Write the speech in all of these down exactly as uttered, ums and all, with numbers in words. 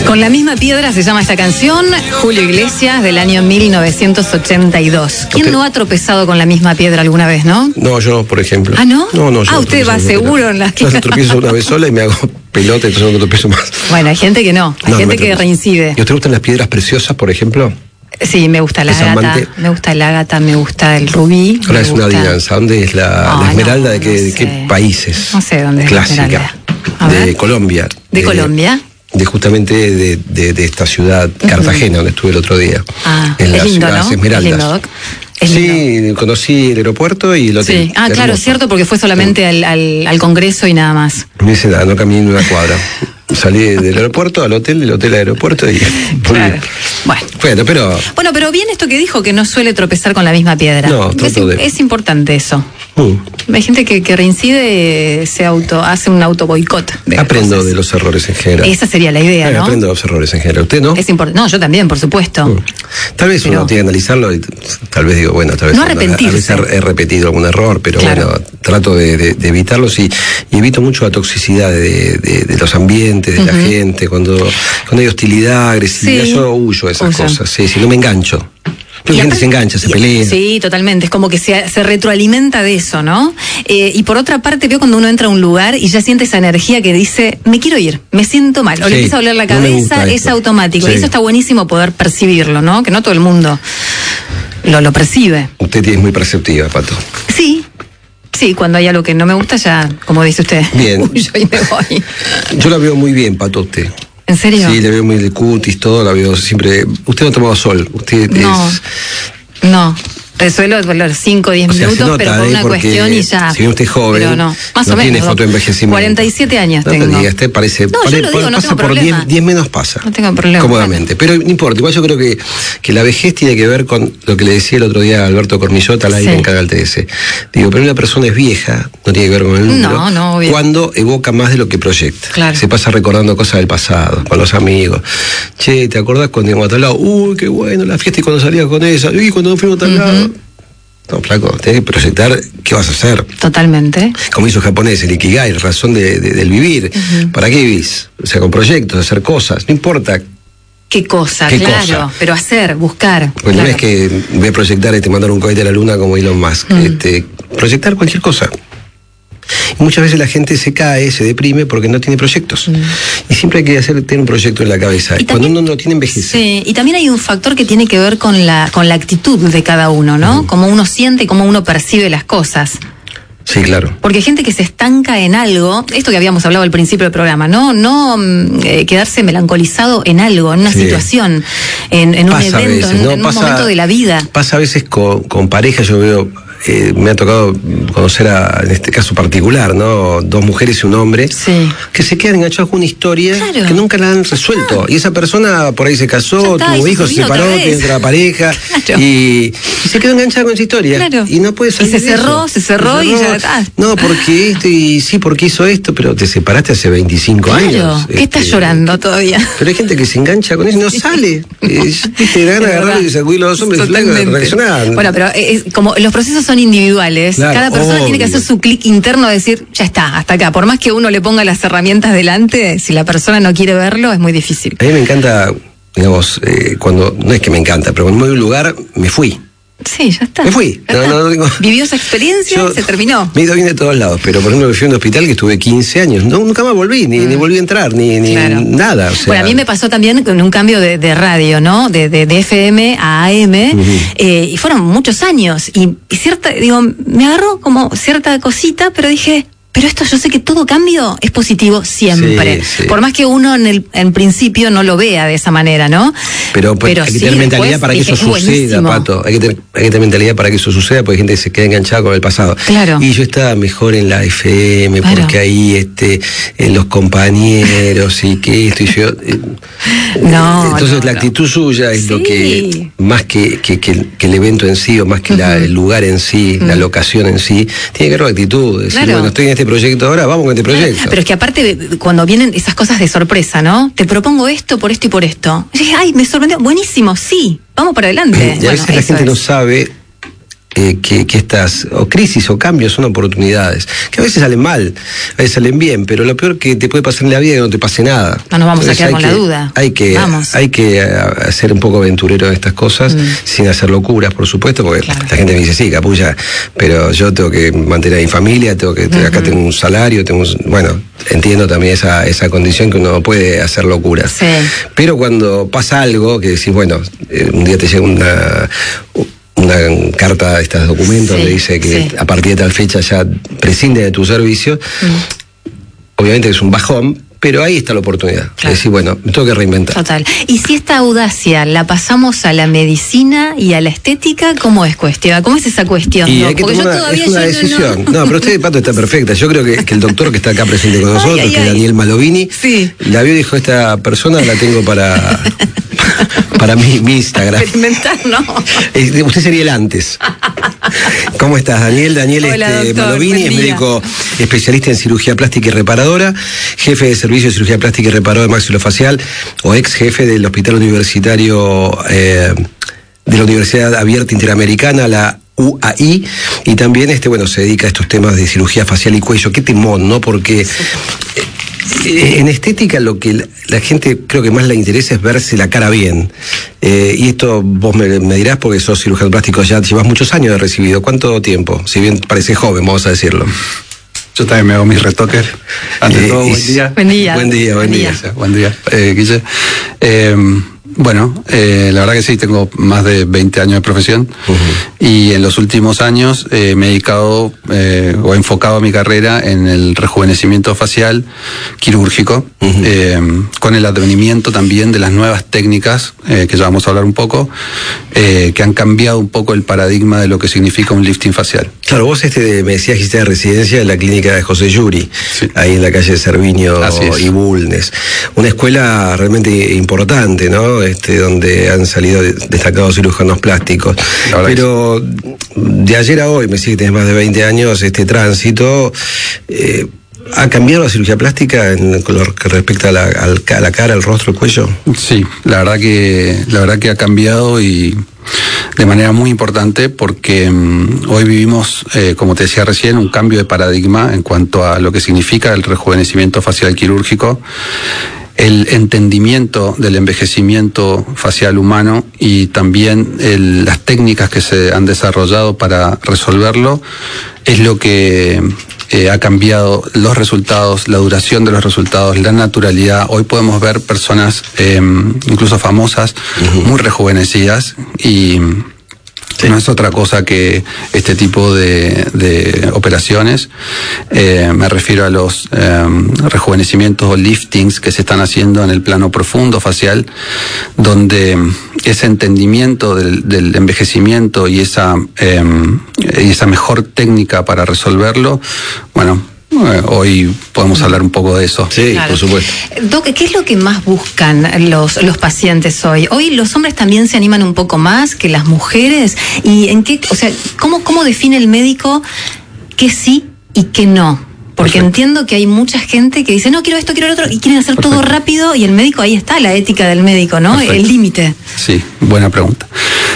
Con la misma piedra se llama esta canción, Julio Iglesias, del año mil novecientos ochenta y dos. ¿Quién usted... no ha tropezado con la misma piedra alguna vez, no? No, yo, por ejemplo. ¿Ah, no? No, no, yo. Ah, usted va seguro en las que... Yo tropiezo una vez sola y me hago pelota y entonces no tropiezo más. Bueno, hay gente que no, hay no, gente no que reincide. ¿Y a usted le gustan las piedras preciosas, por ejemplo? Sí, me gusta la ¿Es ágata, amante? me gusta el ágata, me gusta el rubí. Ahora es gusta... una adivinanza. ¿Dónde es la, oh, la esmeralda? no, ¿De, qué, no de qué países? No sé dónde es Clásica. la esmeralda. A De ver. Colombia. ¿De, de Colombia? De justamente de, de, de esta ciudad, Cartagena, uh-huh. donde estuve el otro día. Ah, en es las, lindo, las ¿no? Esmeraldas. Es lindo, Doc. Es sí, lindo. Conocí el aeropuerto y el hotel. Sí. Ah, claro, es cierto, porque fue solamente al, al, al congreso y nada más. No hice nada, no caminé ni una cuadra. Salí del aeropuerto al hotel, del hotel al aeropuerto y... Claro. Bueno. Bueno, pero... Bueno, pero bien esto que dijo, que no suele tropezar con la misma piedra. No, es, de... es importante eso. Mm. Hay gente que, que reincide, se auto, hace un auto boicot. De aprendo cosas. de los errores en general. Esa sería la idea, eh, ¿no? Aprendo de los errores en general. ¿Usted no? Es importante. No, yo también, por supuesto. Mm. Tal vez pero... uno tiene que analizarlo y tal vez digo, bueno, tal vez... No arrepentirse. A veces he repetido algún error, pero claro. bueno, trato de, de, de evitarlos y, y evito mucho la toxicidad de, de, de los ambientes, de uh-huh. la gente, cuando, cuando hay hostilidad, agresividad, sí. yo huyo de esas Uso. cosas, sí, si no me engancho. La gente aparte, se engancha, se pelea. Sí, totalmente. Es como que se, se retroalimenta de eso, ¿no? Eh, y por otra parte, veo cuando uno entra a un lugar y ya siente esa energía que dice, me quiero ir, me siento mal. O sí, le empieza a doler la cabeza, no es automático. Sí. Y eso está buenísimo poder percibirlo, ¿no? Que no todo el mundo lo, lo percibe. Usted es muy perceptiva, Pato. Sí. Sí, cuando hay algo que no me gusta, ya, como dice usted, bien. huyo y me voy. Yo la veo muy bien, Pato, usted. ¿En serio? Sí, le veo muy de cutis, todo, la veo siempre... Usted no ha tomado sol, usted no, es... No, resuelvo volver cinco o diez minutos, nota, pero por eh, una cuestión y ya. Si bien usted es joven, pero no, más no o menos, tiene fotoenvejecimiento. cuarenta y siete años no tengo. No te digas, usted parece... No, pare, yo lo digo, no pasa tengo por problema. diez menos pasa. No tengo problema. Cómodamente. Pero no importa, igual yo creo que, que la vejez tiene que ver con lo que le decía el otro día a Alberto Cornillota, al aire sí. en Canal T S. Digo, pero una persona es vieja, no tiene que ver con el número. No, no, obvio. Cuando evoca más de lo que proyecta. Claro. Se pasa recordando cosas del pasado, con los amigos. Che, ¿te acordás cuando íbamos a tal lado? Uy, qué bueno, la fiesta y cuando salías con esa. Uy, cuando nos fuimos a tal uh-huh. lado. No, flaco, tenés que proyectar qué vas a hacer. Totalmente. Como hizo el japonés, el Ikigai, razón de, de, del vivir. Uh-huh. ¿Para qué vivís? O sea, con proyectos, hacer cosas, no importa. ¿Qué cosa? ¿Qué claro, cosa? Pero hacer, buscar. Pues claro. No es que voy a proyectar este, mandar un cohete a la luna como Elon Musk. Uh-huh. Este, proyectar cualquier cosa. Y muchas veces la gente se cae, se deprime porque no tiene proyectos. Mm. Y siempre hay que hacer, tener un proyecto en la cabeza. Y Cuando también, uno no tiene, envejece. Sí, y también hay un factor que tiene que ver con la, con la actitud de cada uno, ¿no? Mm. Cómo uno siente y cómo uno percibe las cosas. Sí, claro. Porque hay gente que se estanca en algo, esto que habíamos hablado al principio del programa, no no eh, quedarse melancolizado en algo, en una sí. situación, en, en un evento, veces, en, ¿no? en pasa, un momento de la vida. Pasa a veces con, con pareja, yo veo... Eh, me ha tocado conocer a, en este caso particular, ¿no? Dos mujeres y un hombre sí. que se quedan enganchados con una historia claro. que nunca la han resuelto. Ah. Y esa persona por ahí se casó, está, tuvo hijos, se separó, tiene otra pareja claro. y, y se quedó enganchada con esa historia. Claro. Y no puede salir. Y se cerró, de eso. se cerró, se cerró y ya está. No, porque esto y sí, porque hizo esto, pero te separaste hace veinticinco claro. años. ¿Qué este, estás llorando todavía? Pero hay gente que se engancha con eso y no sale. Te dan a agarrar y sacudir los dos hombres y reaccionar. Bueno, pero es, como los procesos son individuales, claro, cada persona obvio. tiene que hacer su clic interno, decir, ya está, hasta acá. Por más que uno le ponga las herramientas delante, si la persona no quiere verlo, es muy difícil. A mí me encanta, digamos, eh, cuando, no es que me encanta, pero cuando me voy a un lugar, me fui. Sí, ya está. Me fui. No, no, no tengo... Vivió esa experiencia Yo, y se terminó. Me he ido bien de todos lados, pero por ejemplo me fui a un hospital que estuve quince años. No, nunca más volví, ni, mm. ni volví a entrar, ni, ni claro. nada. O sea... Bueno, a mí me pasó también con un cambio de, de radio, ¿no? De, de, de F M a A M, uh-huh. eh, y fueron muchos años. Y, y cierta, digo, me agarró como cierta cosita, pero dije... Pero esto yo sé que todo cambio es positivo siempre. Sí, sí. Por más que uno en el en principio no lo vea de esa manera, ¿no? Pero, pues, Pero hay que sí, tener mentalidad para que eso suceda, buenísimo. Pato. Hay que, tener, hay que tener mentalidad para que eso suceda, porque hay gente que se queda enganchada con el pasado. Claro. Y yo estaba mejor en la F M, claro. porque ahí este, eh, los compañeros y que esto y yo. Eh, no. Entonces no, la actitud no. suya es sí. lo que, más que, que, que, que el evento en sí, o más que uh-huh. la, el lugar en sí, uh-huh. la locación en sí, tiene que ver con la actitud. Decir, claro. bueno, estoy en este proyecto ahora, vamos con este proyecto. Pero es que aparte, cuando vienen esas cosas de sorpresa, ¿no? Te propongo esto por esto y por esto. Y dije, ay, me sorprendió. Buenísimo, sí, vamos para adelante. Y a bueno, veces la gente es. no sabe eh, que, que estas o crisis o cambios son oportunidades, que a veces salen mal, a veces salen bien, pero lo peor que te puede pasar en la vida es que no te pase nada. No nos vamos Entonces, a quedar con que, la duda. Hay que, vamos. hay que ser un poco aventurero en estas cosas, mm. sin hacer locuras, por supuesto, porque claro. la gente me dice, sí, capulla, pero yo tengo que mantener a mi familia, tengo que, uh-huh. acá tengo un salario, tengo un, bueno, entiendo también esa, esa condición que uno no puede hacer locuras. Sí. Pero cuando pasa algo, que decís, bueno, eh, un día te llega una... una carta de estos documentos sí, donde dice que sí. a partir de tal fecha ya prescinde de tu servicio, mm. obviamente es un bajón, pero ahí está la oportunidad. Claro. Es decir, bueno, me tengo que reinventar. Total. Y si esta audacia la pasamos a la medicina y a la estética, ¿cómo es cuestión? ¿Cómo es esa cuestión? Y no, hay que tomar una, es una decisión. No, no, pero usted, Pato, está perfecta. Yo creo que, que el doctor que está acá presente con nosotros, ay, ay, que es Daniel Malovini, sí. la vio y dijo, esta persona la tengo para... para mi, mi Instagram. Experimentar, no. Usted sería el antes. ¿Cómo estás, Daniel? Daniel Hola, este, doctor, Malovini es médico especialista en cirugía plástica y reparadora, jefe de servicio de cirugía plástica y reparadora maxilofacial, o ex jefe del Hospital Universitario eh, de la Universidad Abierta Interamericana, la U A I, y también este, bueno, se dedica a estos temas de cirugía facial y cuello. Qué temón, ¿no? Porque eh, en estética lo que la, la gente creo que más le interesa es verse la cara bien. Eh, y esto vos me, me dirás porque sos cirujano plástico, ya llevas muchos años de recibido. ¿Cuánto tiempo? Si bien parece joven, vamos a decirlo. Yo también me hago mis retoques. Ante eh, todo, buen día. Buen día. Buen día, buen día. día. Buen día, eh, Guille. Eh, Bueno, eh, la verdad que sí, tengo más de veinte años de profesión uh-huh. y en los últimos años eh, me he dedicado eh, o he enfocado mi carrera en el rejuvenecimiento facial quirúrgico, uh-huh. eh, con el advenimiento también de las nuevas técnicas, eh, que ya vamos a hablar un poco, eh, que han cambiado un poco el paradigma de lo que significa un lifting facial. Claro, vos este me decías que hiciste de residencia en la clínica de José Yuri, sí. ahí en la calle de Cerviño y Bulnes. Una escuela realmente importante, ¿no? Este, donde han salido destacados cirujanos plásticos. Pero de ayer a hoy, me sigue que tenés más de veinte años, este tránsito, eh, ¿ha cambiado la cirugía plástica en con lo que respecta a la, a la cara, al rostro, el cuello? Sí, la verdad que, la verdad que ha cambiado y de manera muy importante porque um, hoy vivimos, eh, como te decía recién, un cambio de paradigma en cuanto a lo que significa el rejuvenecimiento facial quirúrgico, el entendimiento del envejecimiento facial humano y también el, las técnicas que se han desarrollado para resolverlo es lo que eh, ha cambiado los resultados, la duración de los resultados, la naturalidad. Hoy podemos ver personas eh, incluso famosas, uh-huh. muy rejuvenecidas y sí. no es otra cosa que este tipo de, de operaciones. Eh, me refiero a los eh, rejuvenecimientos o liftings que se están haciendo en el plano profundo facial, donde ese entendimiento del, del envejecimiento y esa, eh, y esa mejor técnica para resolverlo, bueno, Eh, hoy podemos hablar un poco de eso. Sí, claro. Por supuesto. Doc, ¿qué es lo que más buscan los, los pacientes hoy? Hoy los hombres también se animan un poco más que las mujeres. ¿Y en qué, o sea, cómo, cómo define el médico qué sí y qué no? Porque Perfecto. Entiendo que hay mucha gente que dice, no, quiero esto, quiero lo otro, y quieren hacer Perfecto. Todo rápido, y el médico, ahí está la ética del médico, ¿no? Perfecto. El límite. Sí, buena pregunta.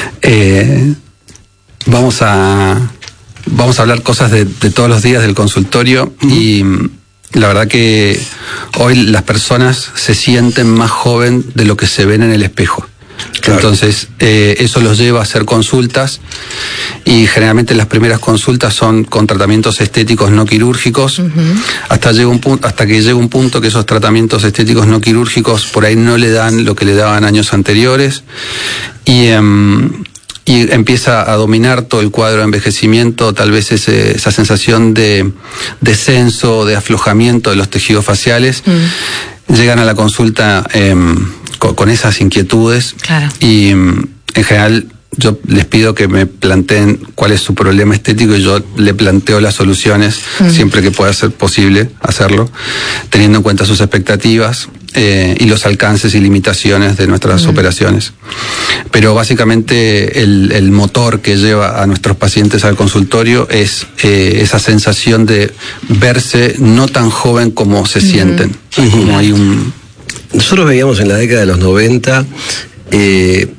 Eh, vamos a... Vamos a hablar cosas de, de todos los días del consultorio uh-huh. y la verdad que hoy las personas se sienten más joven de lo que se ven en el espejo. Claro. Entonces, eh, eso los lleva a hacer consultas y generalmente las primeras consultas son con tratamientos estéticos no quirúrgicos, uh-huh. hasta, llega un punto, hasta que llega un punto que esos tratamientos estéticos no quirúrgicos por ahí no le dan lo que le daban años anteriores y... Um, y empieza a dominar todo el cuadro de envejecimiento, tal vez ese, esa sensación de descenso, de aflojamiento de los tejidos faciales, mm. llegan a la consulta eh, con, con esas inquietudes claro. y en general yo les pido que me planteen cuál es su problema estético y yo le planteo las soluciones mm. siempre que pueda ser posible hacerlo, teniendo en cuenta sus expectativas eh, y los alcances y limitaciones de nuestras mm. operaciones. Pero básicamente el, el motor que lleva a nuestros pacientes al consultorio es eh, esa sensación de verse no tan joven como se mm. sienten. Mm. Como hay un... Nosotros veíamos en la década de los noventa... Eh,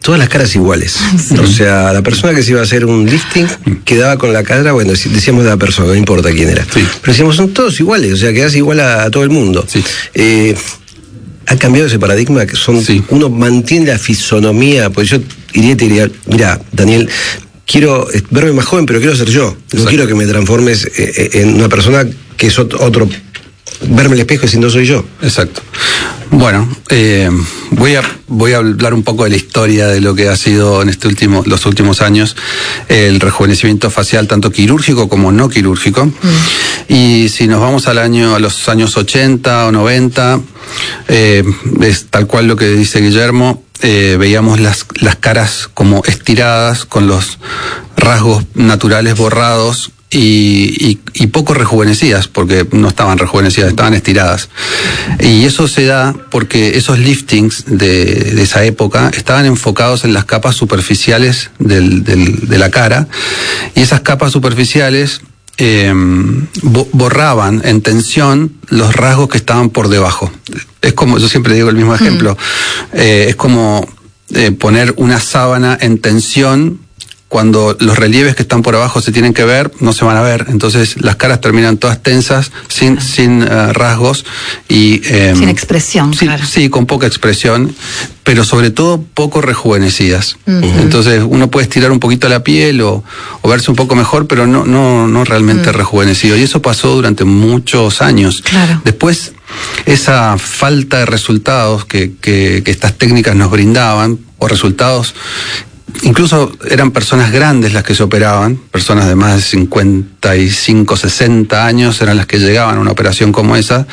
todas las caras iguales. Sí. O sea, la persona que se iba a hacer un lifting quedaba con la cara, bueno, decíamos de la persona, no importa quién era. Sí. Pero decíamos, son todos iguales, o sea, quedás igual a, a todo el mundo. Sí. Eh, ha cambiado ese paradigma, que son sí. uno mantiene la fisonomía, pues yo iría y te diría, mira, Daniel, quiero verme más joven, pero quiero ser yo. Exacto. No quiero que me transformes en una persona que es otro, verme el espejo y decir no soy yo. Exacto. Bueno, eh, voy a voy a hablar un poco de la historia de lo que ha sido en este último los últimos años el rejuvenecimiento facial, tanto quirúrgico como no quirúrgico. Mm. Y si nos vamos al año a los años ochenta o noventa, eh, es tal cual lo que dice Guillermo. Eh, veíamos las, las caras como estiradas, con los rasgos naturales borrados y, y, y poco rejuvenecidas, porque no estaban rejuvenecidas, estaban estiradas. Y eso se da porque esos liftings de, de esa época estaban enfocados en las capas superficiales del, del, de la cara, y esas capas superficiales Eh, borraban en tensión los rasgos que estaban por debajo. Es como, yo siempre digo el mismo ejemplo, mm. eh, es como eh, poner una sábana en tensión. Cuando los relieves que están por abajo se tienen que ver, no se van a ver. Entonces las caras terminan todas tensas, sin, claro. sin uh, rasgos y eh, sin expresión. Sí, claro. sí, con poca expresión, pero sobre todo poco rejuvenecidas. Uh-huh. Entonces uno puede estirar un poquito la piel o, o verse un poco mejor, pero no, no, no realmente uh-huh. rejuvenecido. Y eso pasó durante muchos años. Claro. Después, esa falta de resultados que, que, que estas técnicas nos brindaban, o resultados. Incluso eran personas grandes las que se operaban, personas de más de cincuenta y cinco, sesenta años eran las que llegaban a una operación como esa,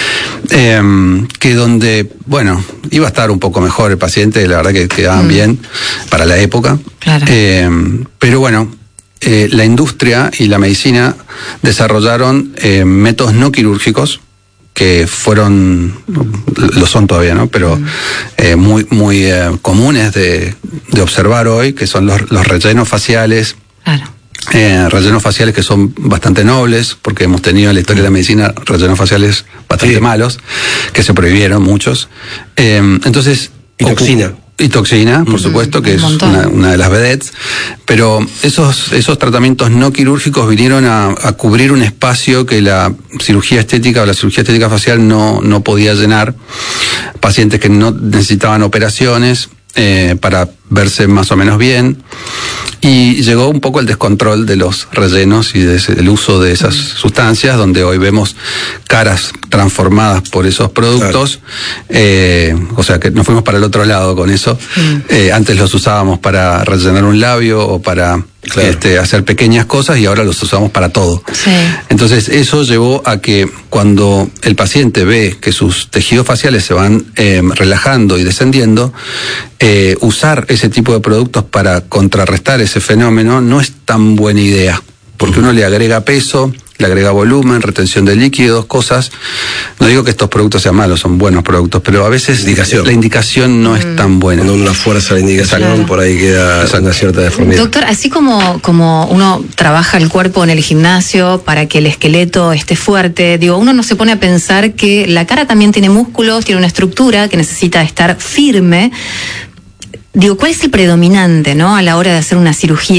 eh, que donde, bueno, iba a estar un poco mejor el paciente, la verdad que quedaban mm. bien para la época. Claro. Eh, pero bueno, eh, la industria y la medicina desarrollaron eh, métodos no quirúrgicos, que fueron, lo son todavía, ¿no? Pero mm. eh, muy muy eh, comunes de, de observar hoy, que son los, los rellenos faciales. Claro. Eh, rellenos faciales que son bastante nobles, porque hemos tenido en la historia de la medicina rellenos faciales bastante sí. malos, que se prohibieron muchos. Eh, entonces... Y toxina. Y toxina, por mm, supuesto, que es una, una de las vedettes, pero esos, esos tratamientos no quirúrgicos vinieron a, a cubrir un espacio que la cirugía estética o la cirugía estética facial no, no podía llenar. Pacientes que no necesitaban operaciones eh, para verse más o menos bien. Y llegó un poco el descontrol de los rellenos y del uso de esas sustancias, donde hoy vemos caras transformadas por esos productos. Claro. Eh, o sea que nos fuimos para el otro lado con eso. Mm. Eh, antes los usábamos para rellenar un labio o para claro. este, hacer pequeñas cosas, y ahora los usamos para todo. Sí. Entonces eso llevó a que cuando el paciente ve que sus tejidos faciales se van eh, relajando y descendiendo, eh, usar ese tipo de productos para contrarrestar ese fenómeno no es tan buena idea, porque uno le agrega peso, le agrega volumen, retención de líquidos, cosas. No digo que estos productos sean malos, son buenos productos, pero a veces indicación. la indicación no mm. es tan buena. Cuando una fuerza de indicación, claro. por ahí queda Exacto. una cierta deformidad. Doctor, así como, como uno trabaja el cuerpo en el gimnasio para que el esqueleto esté fuerte, digo, uno no se pone a pensar que la cara también tiene músculos, tiene una estructura que necesita estar firme. Digo, ¿cuál es el predominante, ¿no? A la hora de hacer una cirugía